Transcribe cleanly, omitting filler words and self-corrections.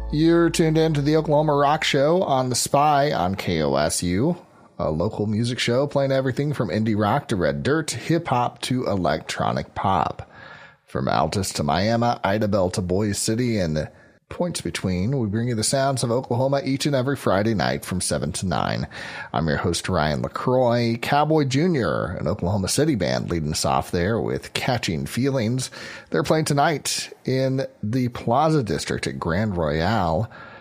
You're tuned in to the Oklahoma Rock Show on The Spy on KOSU, a local music show playing everything from indie rock to red dirt, hip-hop to electronic pop. From Altus to Miami, Idabel to Boise City, and points between, we bring you the sounds of Oklahoma each and every Friday night from 7 to 9. I'm your host, Ryan LaCroix. Cowboy Jr., an Oklahoma City band, leading us off there with Catching Feelings. They're playing tonight in the Plaza District at Grand Royale.